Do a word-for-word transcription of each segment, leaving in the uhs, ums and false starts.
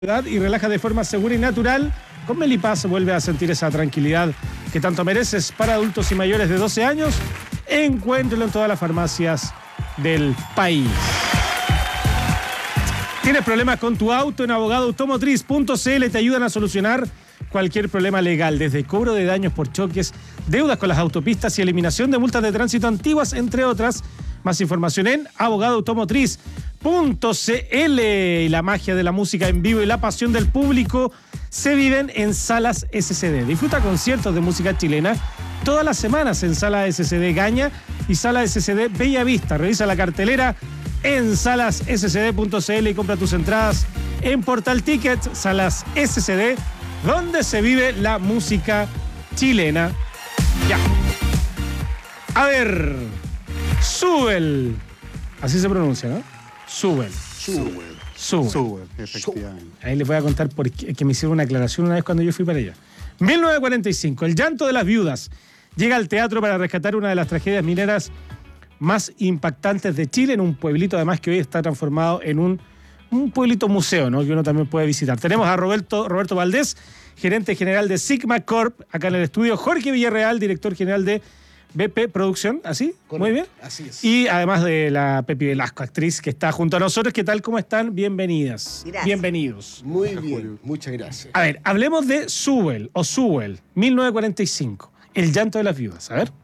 y relaja de forma segura y natural. Con Melipaz vuelve a sentir esa tranquilidad que tanto mereces. Para adultos y mayores de doce años, encuéntralo en todas las farmacias del país. ¿Tienes problemas con tu auto? En abogado automotriz punto c l te ayudan a solucionar cualquier problema legal, desde cobro de daños por choques, deudas con las autopistas y eliminación de multas de tránsito antiguas, entre otras. Más información en abogado automotriz punto c l. Y la magia de la música en vivo y la pasión del público se viven en Salas S C D. Disfruta conciertos de música chilena todas las semanas en Sala S C D Gaña y Sala S C D Bella Vista. Revisa la cartelera en salas s c d punto c l y compra tus entradas en Portal Tickets. Salas S C D, donde se vive la música chilena. Ya. A ver, Subel. Así se pronuncia, ¿no? Subel. Subel. Subel. Subel, efectivamente. Ahí les voy a contar por qué, que me hicieron una aclaración una vez cuando yo fui para allá. mil novecientos cuarenta y cinco, El llanto de las viudas llega al teatro para rescatar una de las tragedias mineras más impactantes de Chile, en un pueblito además que hoy está transformado en un, un pueblito museo, ¿no? Que uno también puede visitar. Tenemos a Roberto, Roberto Valdés, gerente general de Sigma Corp, acá en el estudio. Jorge Villarreal, director general de B P Producción, ¿así? Correcto. Muy bien. Así es. Y además de la Pepi Velasco, actriz que está junto a nosotros. ¿Qué tal? ¿Cómo están? Bienvenidas. Gracias. Bienvenidos. Muy bien, muchas gracias. A ver, hablemos de Subel o Subel, mil novecientos cuarenta y cinco. El llanto de las viudas. A ver.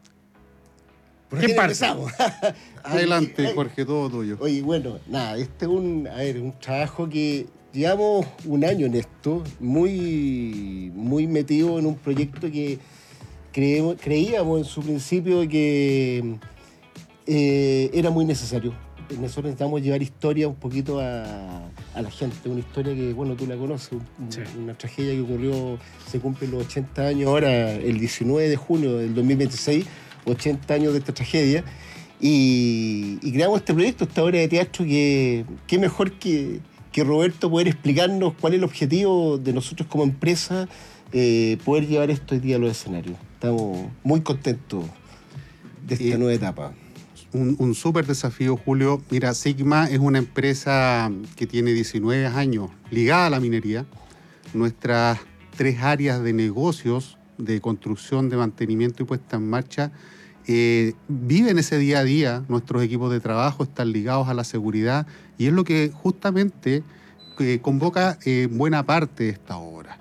¿Por ¿Qué qué parte? empezamos? Adelante, Jorge, todo tuyo. Oye, bueno, nada, este es un, a ver, un trabajo que llevamos un año en esto, muy, muy metido en un proyecto que creemos, creíamos en su principio que eh, era muy necesario. Nosotros necesitamos llevar historia un poquito a, a la gente, una historia que, bueno, tú la conoces, un, Sí. una tragedia que ocurrió, se cumplen los ochenta años ahora, el diecinueve de junio del dos mil veintiséis, ochenta años de esta tragedia, y, y creamos este proyecto, esta obra de teatro, que qué mejor que, que Roberto poder explicarnos cuál es el objetivo de nosotros como empresa, eh, poder llevar esto hoy día a los escenarios. Estamos muy contentos de esta Eh, nueva etapa. Un, un súper desafío, Julio. Mira, Sigma es una empresa que tiene diecinueve años ligada a la minería. Nuestras tres áreas de negocios, de construcción, de mantenimiento y puesta en marcha, eh, viven ese día a día. Nuestros equipos de trabajo están ligados a la seguridad y es lo que justamente eh, convoca eh, buena parte de esta obra.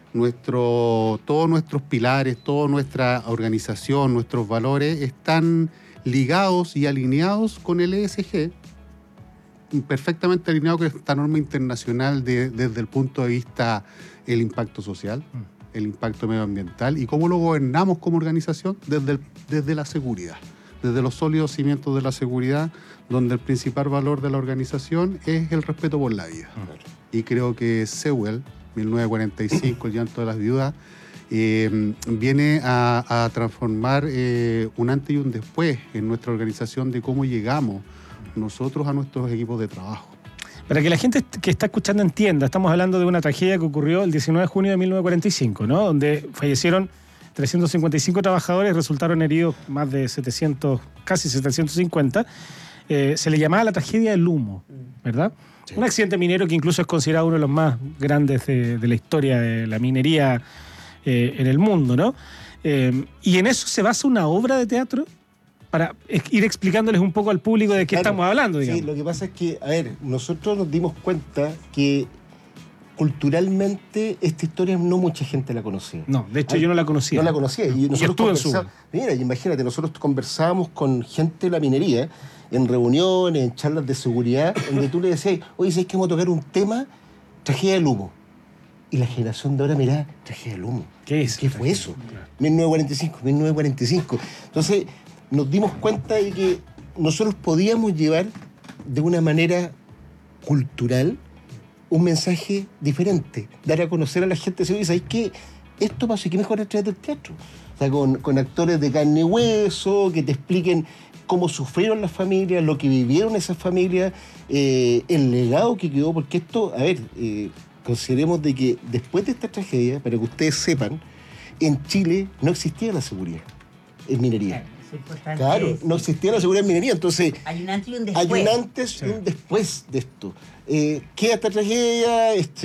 Nuestro, todos nuestros pilares, toda nuestra organización, nuestros valores están ligados y alineados con el E S G, perfectamente alineado con esta norma internacional de, desde el punto de vista del impacto social, el impacto medioambiental y cómo lo gobernamos como organización desde, el, desde la seguridad, desde los sólidos cimientos de la seguridad, donde el principal valor de la organización es el respeto por la vida. Uh-huh. Y creo que Subel, mil novecientos cuarenta y cinco, El llanto de las viudas, eh, viene a, a transformar eh, un antes y un después en nuestra organización de cómo llegamos nosotros a nuestros equipos de trabajo. Para que la gente que está escuchando entienda, estamos hablando de una tragedia que ocurrió el diecinueve de junio de mil novecientos cuarenta y cinco, ¿no? Donde fallecieron trescientos cincuenta y cinco trabajadores, resultaron heridos más de setecientos, casi setecientos cincuenta. Eh, se le llamaba la tragedia del humo, ¿verdad? Sí. Un accidente minero que incluso es considerado uno de los más grandes de, de la historia de la minería eh, en el mundo, ¿no? Eh, y en eso se basa una obra de teatro para ir explicándoles un poco al público de qué claro, estamos hablando, digamos. Sí, lo que pasa es que, a ver, nosotros nos dimos cuenta que culturalmente esta historia no mucha gente la conocía. No, de hecho Ay, yo no la conocía. No la conocía. Y nosotros y estuve en conversábamos, mira, imagínate, nosotros conversábamos con gente de la minería en reuniones, en charlas de seguridad, donde tú le decías, oye, ¿sabes que vamos a tocar un tema? Tragedia del humo. Y la generación de ahora, mirá, tragedia del humo. ¿Qué es? ¿Qué fue eso? Claro. mil novecientos cuarenta y cinco, mil novecientos cuarenta y cinco. Entonces, nos dimos cuenta de que nosotros podíamos llevar de una manera cultural un mensaje diferente, dar a conocer a la gente, ¿sabes qué? Esto pasó y qué mejor a través del teatro. O sea, con, con actores de carne y hueso, que te expliquen cómo sufrieron las familias, lo que vivieron esas familias, eh, el legado que quedó, porque esto, a ver, eh, consideremos de que después de esta tragedia, para que ustedes sepan, en Chile no existía la seguridad en minería. Es importante Claro, decir. no existía la seguridad en minería, entonces Hay un antes y un después. hay un antes y un después de esto. Eh, queda esta tragedia, este,